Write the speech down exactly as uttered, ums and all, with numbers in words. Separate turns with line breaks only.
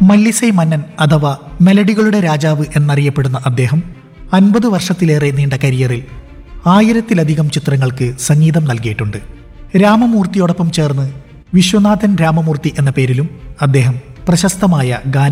മല്ലിസൈ മന്നൻ അഥവാ മെലഡികളുടെ രാജാവ് എന്നറിയപ്പെടുന്ന അദ്ദേഹം അൻപത് വർഷത്തിലേറെ നീണ്ട കരിയറിൽ ആയിരത്തിലധികം ചിത്രങ്ങൾക്ക് സംഗീതം നൽകിയിട്ടുണ്ട്. രാമമൂർത്തിയോടൊപ്പം ചേർന്ന് വിശ്വനാഥൻ രാമമൂർത്തി എന്ന പേരിലും അദ്ദേഹം പ്രശസ്തമായ ഗാന